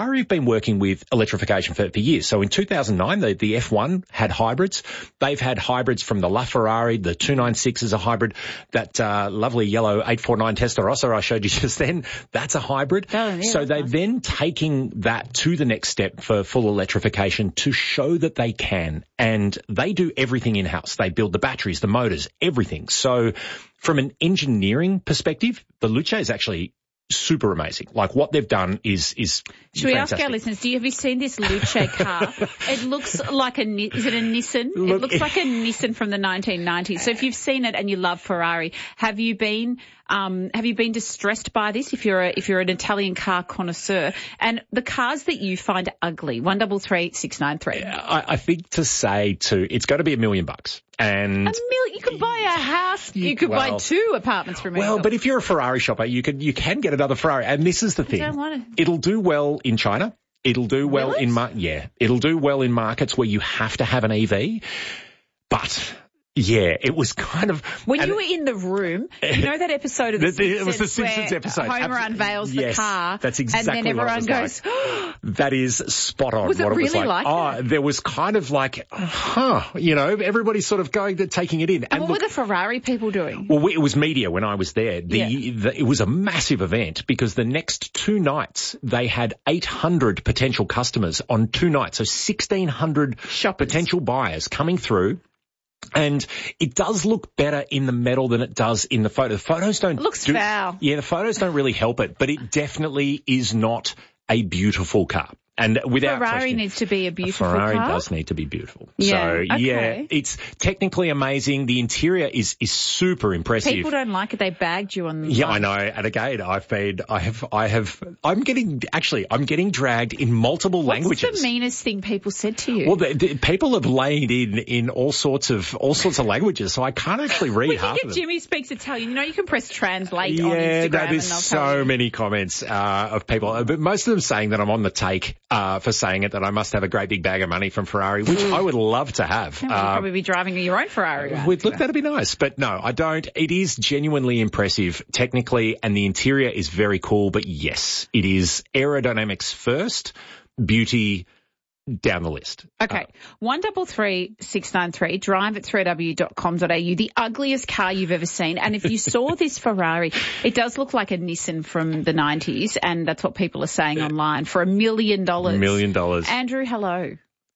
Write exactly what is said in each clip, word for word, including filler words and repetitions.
Ferrari have been working with electrification for, for years. So in two thousand nine, the, the F one had hybrids. They've had hybrids from the LaFerrari. The two ninety-six is a hybrid. That uh, lovely yellow eight forty-nine Testarossa I showed you just then, that's a hybrid. Oh, yeah, so they're nice. then taking that to the next step for full electrification to show that they can. And they do everything in-house. They build the batteries, the motors, everything. So from an engineering perspective, the Luce is actually super amazing. Like what they've done is is Should we fantastic. ask our listeners, do you, have you seen this Luce car? It looks like a, Ni- is it a Nissan? Look, it looks like a Nissan from the nineteen nineties. So if you've seen it and you love Ferrari, have you been, um, have you been distressed by this if you're a, if you're an Italian car connoisseur? And the cars that you find ugly, one double three six nine three. I, I think to say to, it's got to be a million bucks. And A million, you could buy a house, you could buy well, two apartments for a million. Well, but if you're a Ferrari shopper, you can you can get another Ferrari. And this is the thing. don't want it. It'll do well in China. It'll do well Will it? in mar- yeah. It'll do well in markets where you have to have an E V. But yeah, it was kind of When and you were in the room, you know that episode of The, The- the- it Simpsons was the Simpsons where episode. Homer Absolutely. unveils Yes, the car, that's exactly and then what it everyone was goes, that is spot on. Was it what really was like. like oh, that? there was kind of like, huh, you know, everybody's sort of going, taking it in. and what look, were the Ferrari people doing? Well, we, it was media when I was there. The, Yeah. the, it was a massive event because the next two nights they had eight hundred potential customers on two nights. So sixteen hundred Shoppers. potential buyers coming through. And it does look better in the metal than it does in the photo. The photos don't. It looks do, foul. Yeah, the photos don't really help it, but it definitely is not a beautiful car. And without Ferrari question, needs to be a beautiful a Ferrari car. does need to be beautiful. Yeah, So okay. yeah, it's technically amazing. The interior is is super impressive. People don't like it. They bagged you on. Yeah, I know. And again, I've been, I have, I have, I'm getting, actually, I'm getting dragged in multiple What's languages. the meanest thing people said to you? Well, the, the, people have laid in, in all sorts of, all sorts of languages, so I can't actually read when half you of get them. Jimmy speaks Italian, you know you can press translate on Yeah, Instagram no, and there's they'll tell so you. many comments, uh, of people, uh, but most of them saying that I'm on the take, uh, for saying it, that I must have a great big bag of money from Ferrari, which I would love to have. You'll Uh, probably be driving your own Ferrari. around. We'd look, that'd be nice. But no, I don't. It is genuinely impressive technically, and the interior is very cool. But yes, it is aerodynamics first, beauty down the list. Okay, one double three six nine three. Drive at three w dot com dot a u. The ugliest car you've ever seen. And if you saw this Ferrari, it does look like a Nissan from the nineties, and that's what people are saying online for a million dollars. A million dollars. Andrew, hello.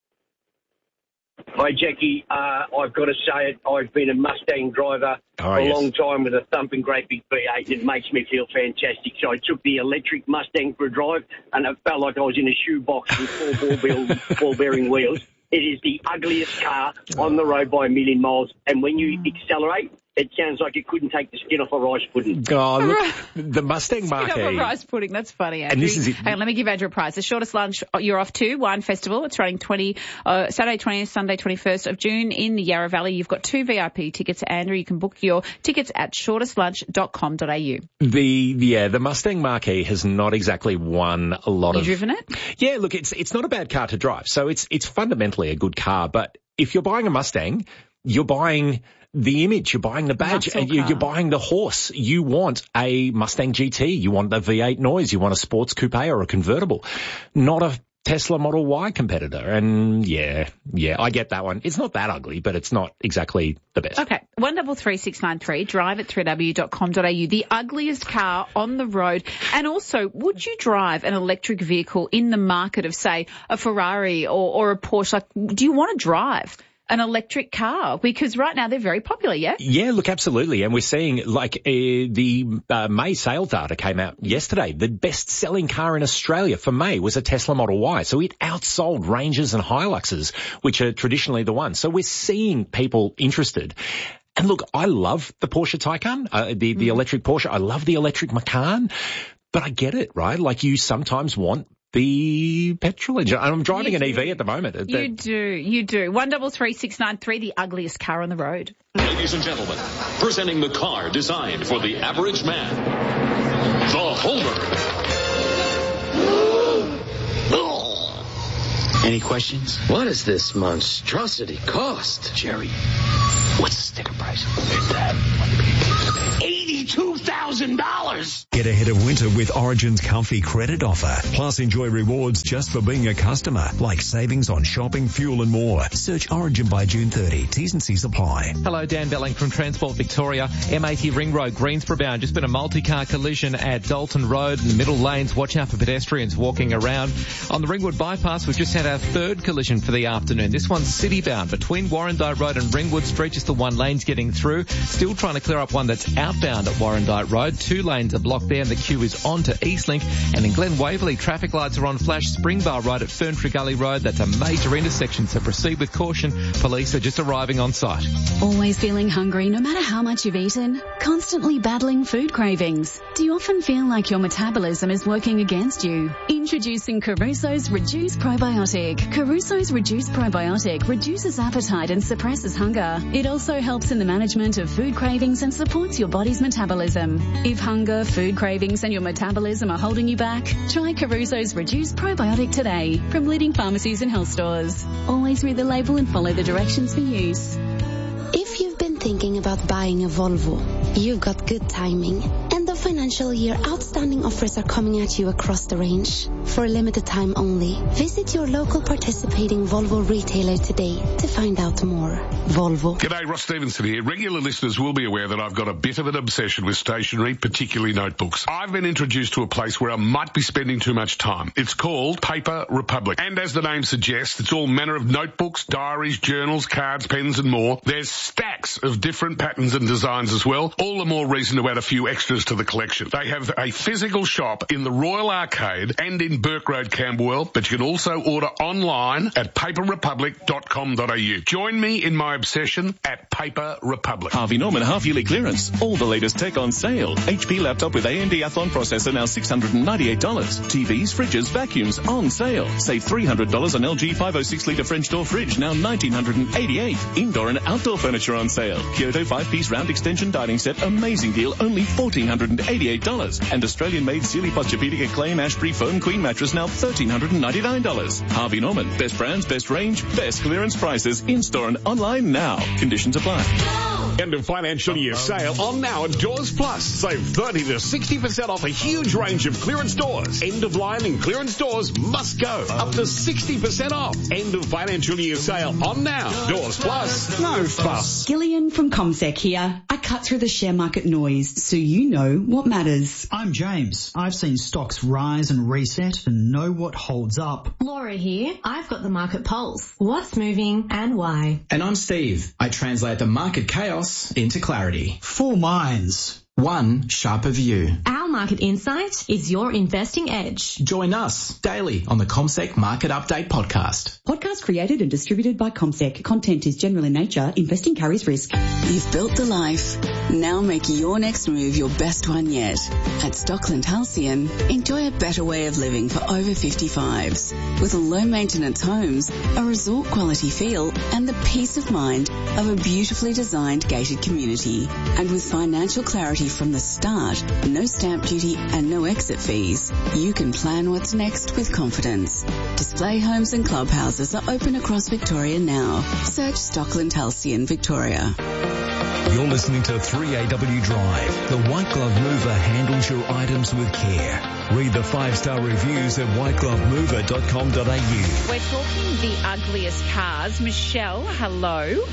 Hi, Jackie. Uh, I've got to say it. I've been a Mustang driver Oh, for a yes. long time with a thumping great big V eight. It makes me feel fantastic. So I took the electric Mustang for a drive, and it felt like I was in a shoebox with four ball, bearing, ball bearing wheels. It is the ugliest car on the road by a million miles. And when you accelerate, it sounds like it couldn't take the skin off a rice pudding. Oh, look, the Mustang Spit up a Mach-E. rice pudding. That's funny, Andrew. And this is it. Hang on, let me give Andrew a prize. The shortest lunch you're off to, Wine Festival. It's running twenty uh, Saturday twentieth, Sunday twenty-first of June in the Yarra Valley. You've got two V I P tickets, Andrew. You can book your tickets at shortest lunch dot com dot a u. The, yeah, the Mustang Mach-E has not exactly won a lot You of... driven it? Yeah, look, it's it's not a bad car to drive. So it's it's fundamentally a good car. But if you're buying a Mustang, you're buying the image, you're buying the badge, Muscle and you, car. you're buying the horse. You want a Mustang G T, you want the V eight noise, you want a sports coupe or a convertible, not a Tesla Model Y competitor. And yeah, yeah, I get that one. It's not that ugly, but it's not exactly the best. Okay, one double three six nine three. Drive at three w dot com dot a u. The ugliest car on the road. And also, would you drive an electric vehicle in the market of, say, a Ferrari or, or a Porsche? Like, do you want to drive an electric car? Because right now they're very popular, yeah? Yeah, look, absolutely. And we're seeing, like, uh, the uh, May sales data came out yesterday. The best-selling car in Australia for May was a Tesla Model Y. So it outsold Rangers and Hiluxes, which are traditionally the ones. So we're seeing people interested. And look, I love the Porsche Taycan, uh, the, the electric Porsche. I love the electric Macan. But I get it, right? Like, you sometimes want the petrol engine. I'm driving You an do. E V at the moment. You That- do, you do. One double three six nine three, the ugliest car on the road. Ladies and gentlemen, presenting the car designed for the average man, the Homer. Any questions? What does this monstrosity cost? Jerry, what's the sticker price? eighty eighty-two thousand dollars. Get ahead of winter with Origin's comfy credit offer. Plus enjoy rewards just for being a customer, like savings on shopping, fuel and more. Search Origin by June thirtieth. T's and C's apply. Hello, Dan Belling from Transport Victoria. M eighty Ring Road, Greensboro bound. Just been a multi-car collision at Dalton Road in the middle lanes. Watch out for pedestrians walking around. On the Ringwood bypass, we've just had our third collision for the afternoon. This one's city bound between Warrandyte Road and Ringwood Street. Just the one lane's getting through. Still trying to clear up one that's outbound at Warrandyte Road. Two lanes are blocked there and the queue is on to Eastlink. And in Glen Waverley, traffic lights are on flash. Springbar Road at Ferntree Gully Road. That's a major intersection, so proceed with caution. Police are just arriving on site. Always feeling hungry no matter how much you've eaten? Constantly battling food cravings? Do you often feel like your metabolism is working against you? Introducing Caruso's Reduce Probiotic. Caruso's Reduce Probiotic reduces appetite and suppresses hunger. It also helps in the management of food cravings and supports your body's metabolism. If hunger, food cravings and your metabolism are holding you back, try Caruso's Reduce Probiotic today from leading pharmacies and health stores. Always read the label and follow the directions for use. If you've been thinking about buying a Volvo, you've got good timing. End of financial year outstanding offers are coming at you across the range. For a limited time only, visit your local participating Volvo retailer today to find out more. Volvo. G'day, Ross Stevenson here. Regular listeners will be aware that I've got a bit of an obsession with stationery, particularly notebooks. I've been introduced to a place where I might be spending too much time. It's called Paper Republic. And as the name suggests, it's all manner of notebooks, diaries, journals, cards, pens and more. There's stacks of different patterns and designs as well. All the more reason to add a few extras to the collection. They have a physical shop in the Royal Arcade and in Burke Road, Camberwell, but you can also order online at paper republic dot com dot a u. Join me in my obsession at Paper Republic. Harvey Norman half-yearly clearance. All the latest tech on sale. H P laptop with A M D Athlon processor now six hundred ninety-eight dollars. T Vs, fridges, vacuums on sale. Save three hundred dollars on L G five oh six litre French door fridge, now one thousand nine hundred eighty-eight dollars. Indoor and outdoor furniture on sale. Kyoto five-piece round extension dining set, amazing deal, only one thousand four hundred eighty-eight dollars. And Australian-made Sealy Posturepedic Acclaim Ashbury Foam Queen mattress, now one thousand three hundred ninety-nine dollars. Harvey Norman, best brands, best range, best clearance prices, in-store and online now. Conditions apply. End of financial year sale on now at Doors Plus. Save thirty to sixty percent off a huge range of clearance doors. End of line and clearance doors must go. Up to sixty percent off. End of financial year sale on now. Doors Plus. No fuss. Gillian from ComSec here. I cut through the share market noise so you know what matters. I'm James. I've seen stocks rise and reset and know what holds up. Laura here. I've got the market pulse. What's moving and why? And I'm Steve. I translate the market chaos into clarity. Four minds. One sharper view. Our market insight is your investing edge. Join us daily on the ComSec Market Update podcast. Podcast created and distributed by ComSec. Content is general in nature. Investing carries risk. You've built the life. Now make your next move your best one yet. At Stockland Halcyon, enjoy a better way of living for over fifty-fives. With low-maintenance homes, a resort-quality feel, and the peace of mind of a beautifully designed gated community. And with financial clarity from the start, no stamp duty and no exit fees, you can plan what's next with confidence. Display homes and clubhouses are open across Victoria now. Search Stockland Halcyon Victoria. You're listening to three A W Drive. The White Glove Mover handles your items with care. Read the five-star reviews at white glove mover dot com dot a u. We're talking the ugliest cars. Michelle, hello.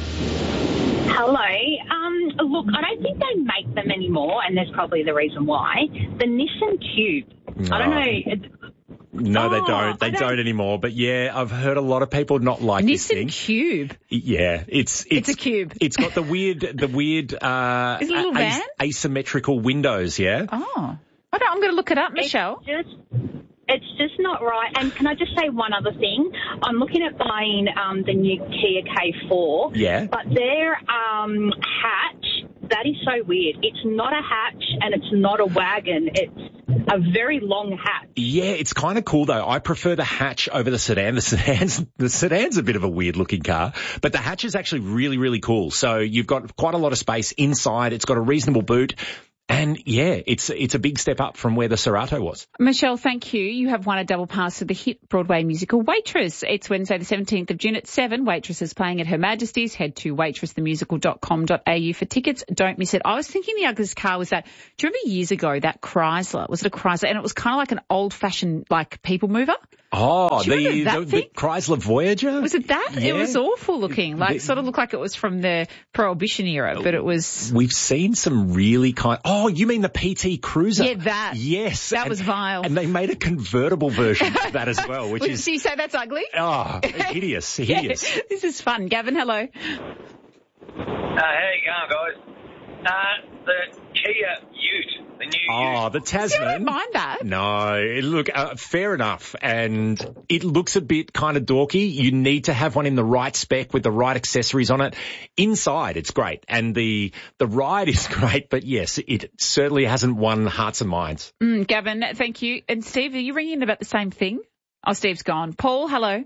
Hello. Um, look, I don't think they make them anymore, and there's probably the reason why. The Nissan Cube. No. I don't know. It's, No, oh, they don't. They don't. don't anymore. But yeah, I've heard a lot of people not like Nissan this thing. Cube. Yeah, it's, It's it's a cube. It's got the weird, the weird, uh, Is it a little as- van? asymmetrical windows. Yeah. Oh, I don't, I'm going to look it up, Michelle. It's just, it's just not right. And can I just say one other thing? I'm looking at buying um, the new Kia K four. Yeah. But their um, hatch, that is so weird. It's not a hatch and it's not a wagon. It's a very long hatch. Yeah, it's kind of cool though. I prefer the hatch over the sedan. The sedan's, the sedan's a bit of a weird looking car, but the hatch is actually really, really cool. So you've got quite a lot of space inside. It's got a reasonable boot. And yeah, it's it's a big step up from where the Cerato was. Michelle, thank you. You have won a double pass to the hit Broadway musical Waitress. It's Wednesday the seventeenth of June at seven. Waitress is playing at Her Majesty's. Head to waitress the musical dot com dot a u for tickets. Don't miss it. I was thinking the ugliest car was that, do you remember years ago, that Chrysler? Was it a Chrysler? And it was kind of like an old-fashioned, like, people mover. Oh, Do you the, remember the, that the Chrysler Voyager? Was it that? Yeah. It was awful looking. Like, The- sort of looked like it was from the Prohibition era, but it was... We've seen some really kind... Oh, you mean the P T Cruiser? Yeah, that. Yes. That and, was vile. And they made a convertible version of that as well, which Would is... you say that's ugly? Oh, hideous, hideous. Yeah, this is fun. Gavin, hello. Uh, how you going, guys? Uh, the Kia Ute, the new Oh, the Tasman. I don't mind that. No, it- look, uh, fair enough. And it looks a bit kind of dorky. You need to have one in the right spec with the right accessories on it. Inside, it's great. And the, the ride is great. But yes, it certainly hasn't won hearts and minds. Mm, Gavin, thank you. And Steve, are you ringing in about the same thing? Oh, Steve's gone. Paul, hello.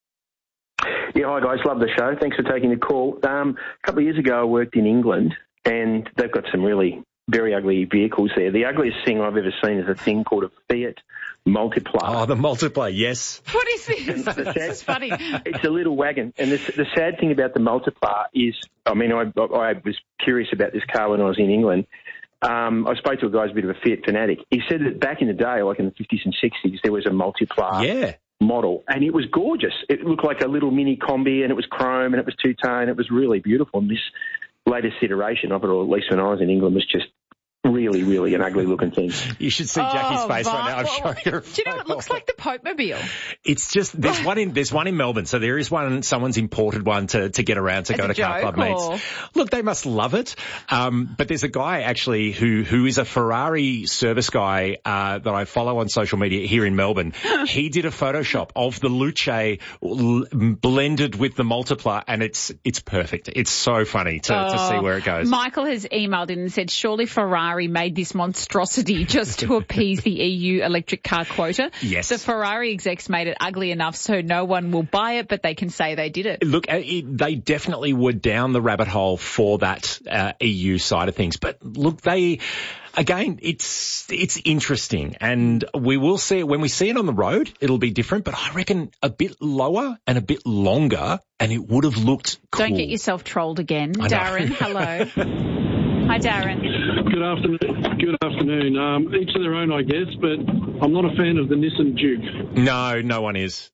Yeah, hi guys, love the show. Thanks for taking the call. Um, a couple of years ago I worked in England and they've got some really very ugly vehicles there. The ugliest thing I've ever seen is a thing called a Fiat Multipla. Oh, the Multipla, yes. What is this? This is funny. It's a little wagon. And the, the sad thing about the Multipla is, I mean, I, I was curious about this car when I was in England. Um, I spoke to a guy who's a bit of a Fiat fanatic. He said that back in the day, like in the fifties and sixties, there was a Multipla. Yeah. Model, and it was gorgeous. It looked like a little mini combi, and it was chrome, and it was two-tone. It was really beautiful. And this latest iteration of it, or at least when I was in England, was just really, really an ugly-looking thing. You should see Jackie's Oh, face right now. I'm well, showing her. Do you know, it looks like the Pope-mobile. It's just, there's one in, there's one in Melbourne. So there is one, someone's imported one to, to get around to It's go a to car joke, club or- meets. Look, they must love it. Um, but there's a guy actually who, who is a Ferrari service guy, uh, that I follow on social media here in Melbourne. He did a Photoshop of the Luce l- blended with the Multipla, and it's, it's perfect. It's so funny to, to see where it goes. Michael has emailed in and said, surely Ferrari made this monstrosity just to appease the E U electric car quota. Yes. The Ferrari execs made it ugly enough so no one will buy it, but they can say they did it. Look, uh, it, they definitely were down the rabbit hole for that uh, E U side of things. But look, they, again, it's it's interesting, and we will see it when we see it on the road. It'll be different, but I reckon a bit lower and a bit longer, and it would have looked cool. Don't get yourself trolled again. I know. Darren, hello. Hi, Darren. Good afternoon. Good afternoon. Um, each to their own, I guess, but I'm not a fan of the Nissan Duke. No, no one is.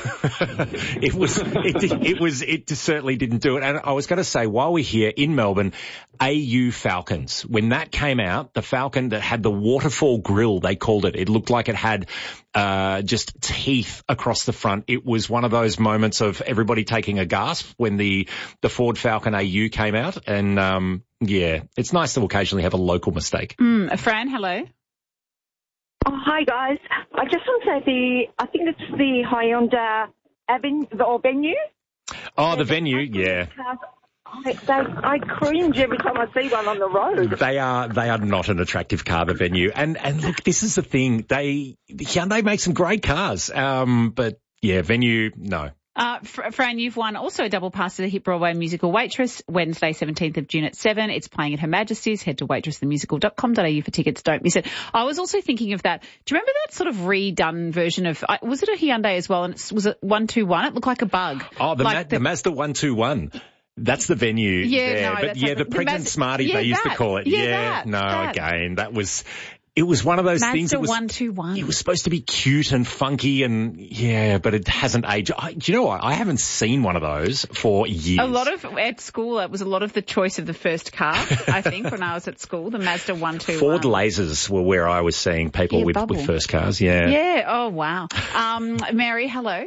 it was, it, it was, it certainly didn't do it. And I was going to say, while we're here in Melbourne, A U Falcons, when that came out, the Falcon that had the waterfall grille, they called it. It looked like it had, uh, just teeth across the front. It was one of those moments of everybody taking a gasp when the, the Ford Falcon A U came out. And, um, yeah, it's nice to occasionally have a local mistake. Mm, Fran, hello. Oh, hi guys. I just want to say the, I think it's the Hyundai Avenue or Venue. Oh, the Venue, yeah. I, they, I cringe every time I see one on the road. They are, they are not an attractive car, the Venue. And, and look, this is the thing. They, Hyundai make some great cars. Um, but yeah, Venue, no. Uh, Fr- Fran, you've won also a double pass to the hit Broadway musical Waitress, Wednesday, seventeenth of June at seven. It's playing at Her Majesty's. Head to waitress the musical dot com dot a u for tickets. Don't miss it. I was also thinking of that. Do you remember that sort of redone version of, uh, was it a Hyundai as well? And it's, was it one two one? It looked like a bug. Oh, the, like Ma- the, the Mazda one two one. That's the Venue Yeah, there. no, but that's yeah, like the the pregnant Maz- Smarty, yeah, they used that. to call it. Yeah, Yeah, that, no, that. again, that was, it was one of those Mazda things that was, one two one. it was supposed to be cute and funky and yeah, but it hasn't aged. I, do you know what? I haven't seen one of those for years. A lot of, at school, it was a lot of the choice of the first car, I think, when I was at school, the Mazda one two one. Ford Lasers were where I was seeing people Yeah, with, bubble. with first cars, yeah. Yeah, oh wow. Um, Mary, hello.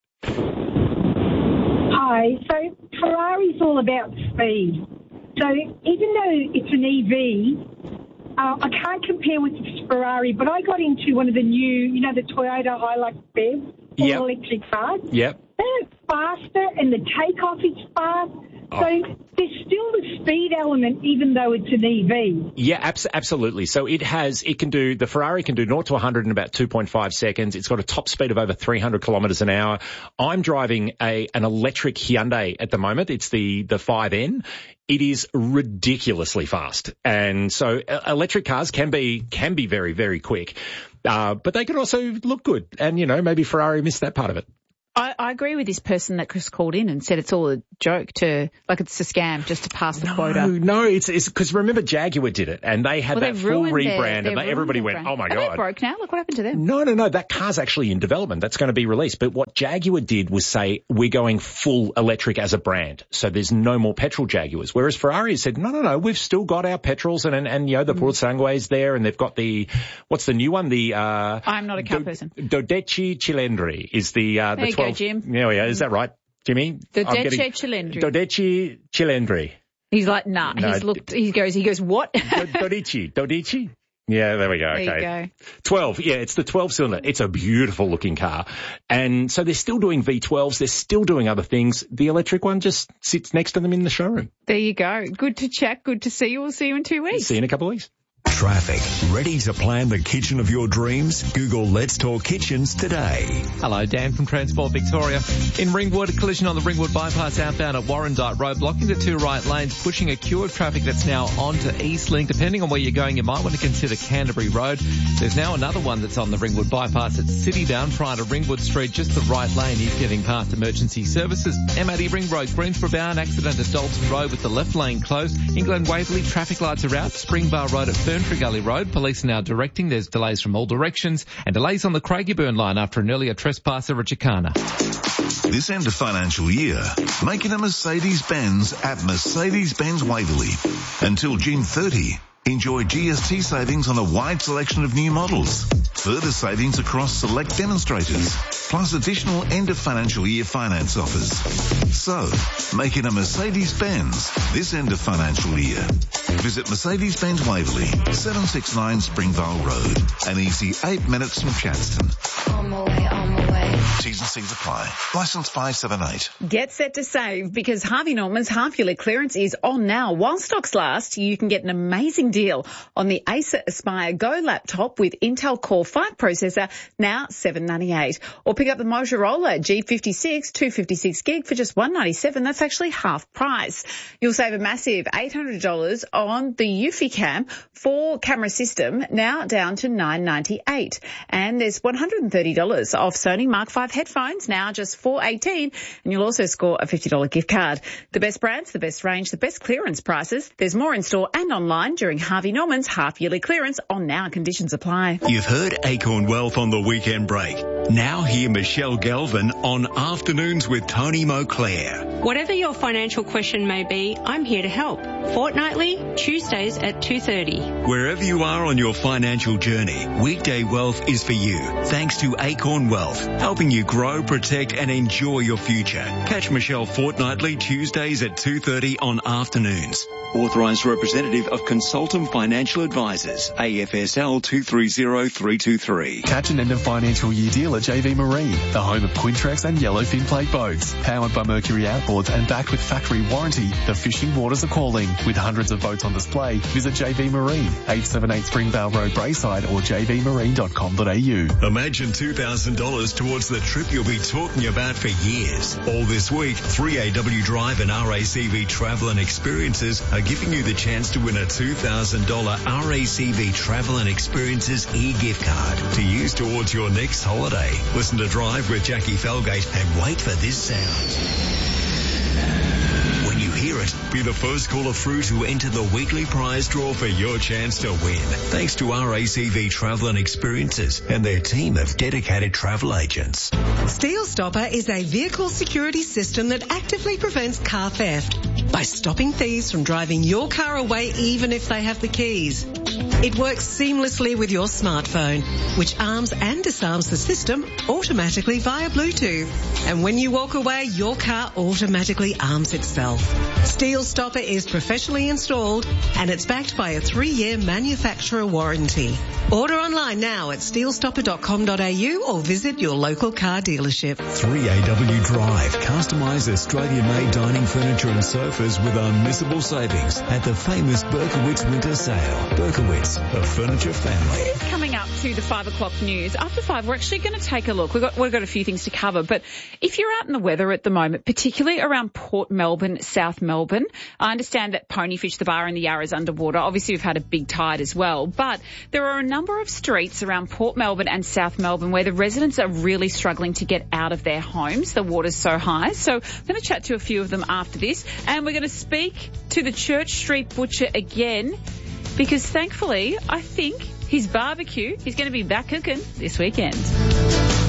Hi. So Ferrari's all about speed. So even though it's an E V, uh, I can't compare with Ferrari, but I got into one of the new, you know, the Toyota Hilux B E V, all Yep. electric cars. Yep. They're faster and the takeoff is fast. Oh. So there's still the speed element, even though it's an E V. Yeah, abs- absolutely. So it has, it can do, the Ferrari can do zero to one hundred in about two point five seconds. It's got a top speed of over three hundred kilometres an hour. I'm driving a an electric Hyundai at the moment. It's the, the five N. It is ridiculously fast. And so uh, electric cars can be, can be very, very quick. Uh, but they can also look good. And, you know, maybe Ferrari missed that part of it. I, I agree with this person that Chris called in and said it's all a joke to, like it's a scam just to pass the no, quota. No, it's, it's, cause remember Jaguar did it and they had well, that full rebrand their, and they, everybody went, brand. oh my Are God. they broke now? Look what happened to them. No, no, no. That car's actually in development. That's going to be released. But what Jaguar did was say, we're going full electric as a brand. So there's no more petrol Jaguars. Whereas Ferrari said, no, no, no, we've still got our petrols and, and, and you know, the mm. Purosangues there and they've got the, what's the new one? The, uh, I'm not a car Do- person. Dodici Cilindri is the, uh, there the you twelve. Go, Jim. Yeah, yeah. Is that right, Jimmy? Dodici Cilindri. Dodici Cilindri. He's like, nah. No, he's looked. He goes. He goes. What? Dodici. Dodici. Yeah, there we go. There okay. you go. twelve. Yeah, it's the twelve cylinder. It's a beautiful looking car. And so they're still doing V twelves. They're still doing other things. The electric one just sits next to them in the showroom. There you go. Good to chat. Good to see you. We'll see you in two weeks. See you in a couple of weeks. Traffic. Ready to plan the kitchen of your dreams? Google Let's Talk Kitchens today. Hello, Dan from Transport Victoria. In Ringwood, a collision on the Ringwood bypass outbound at Warrandyte Road, blocking the two right lanes, pushing a queue of traffic that's now onto Eastlink. Depending on where you're going, you might want to consider Canterbury Road. There's now another one that's on the Ringwood bypass at Citydown, prior to Ringwood Street, just the right lane is getting past emergency services. M eighty Ring Road, Greensboro bound, accident at Dalton Road with the left lane closed. England Waverley, traffic lights are out. Springbar Road at Ferntree Gully Road, police are now directing. There's delays from all directions and delays on the Craigieburn line after an earlier trespasser at Chicana. This end of financial year, make it a Mercedes-Benz at Mercedes-Benz Waverley. Until June thirtieth, enjoy G S T savings on a wide selection of new models. Further savings across select demonstrators, plus additional end of financial year finance offers. So, make it a Mercedes-Benz this end of financial year. Visit Mercedes-Benz Waverley, seven sixty-nine Springvale Road, an easy eight minutes from Chadstone. On my way, on my way. T's and C's apply. Licence five seven eight. Get set to save because Harvey Norman's half-yearly clearance is on now. While stocks last, you can get an amazing deal on the Acer Aspire Go laptop with Intel Core five processor, now seven ninety-eight. Or pick up the Motorola G fifty-six two fifty-six gig for just one ninety-seven. That's actually half price. You'll save a massive eight hundred dollars on the Eufy Cam four camera system, now down to nine ninety-eight. And there's one hundred thirty dollars off Sony Mark five headphones, now just four eighteen. And you'll also score a fifty dollars gift card. The best brands, the best range, the best clearance prices. There's more in store and online during Harvey Norman's half-yearly clearance on now. Conditions apply. You've heard Acorn Wealth on the weekend break. Now hear Michelle Galvin on Afternoons with Tony Moclair. Whatever your financial question may be, I'm here to help. Fortnightly, Tuesdays at two thirty. Wherever you are on your financial journey, Weekday Wealth is for you. Thanks to Acorn Wealth, helping you grow, protect and enjoy your future. Catch Michelle fortnightly Tuesdays at two thirty on Afternoons. Authorised representative of Consultum Financial Advisors, A F S L two three zero three two three. Catch an end of financial year deal at J V Marine, the home of Quintrex and Yellowfin plate boats. Powered by Mercury Outboards and backed with factory warranty, the fishing waters are calling. With hundreds of boats on display, visit J V Marine, eight seventy-eight Springvale Road, Brayside or j v marine dot com dot a u. Imagine two thousand dollars towards the trip you'll be talking about for years. All this week, three A W Drive and R A C V Travel and Experiences are giving you the chance to win a two thousand dollars R A C V Travel and Experiences e-gift card to use towards your next holiday. Listen to Drive with Jackie Felgate and wait for this sound. When you hear it, be the first caller through to enter the weekly prize draw for your chance to win. Thanks to R A C V Travel and Experiences and their team of dedicated travel agents. Steel Stopper is a vehicle security system that actively prevents car theft by stopping thieves from driving your car away even if they have the keys. It works seamlessly with your smartphone, which arms and disarms the system automatically via Bluetooth. And when you walk away, your car automatically arms itself. Steel Stopper is professionally installed and it's backed by a three-year manufacturer warranty. Order online now at steel stopper dot com dot a u or visit your local car dealership. three A W Drive. Customise Australian-made dining furniture and sofas with unmissable savings at the famous Berkowitz Winter Sale. Berkowitz, a furniture family. Coming up to the five o'clock news. After five, we're actually going to take a look. We've got, we've got a few things to cover, but if you're out in the weather at the moment, particularly around Port Melbourne, South Melbourne, I understand that Ponyfish, the bar in the Yarra, is underwater. Obviously, we've had a big tide as well, but there are a number of streets around Port Melbourne and South Melbourne where the residents are really struggling to get out of their homes. The water's so high. So I'm going to chat to a few of them after this, and we're going to speak to the Church Street butcher again, because thankfully, I think his barbecue is going to be back cooking this weekend.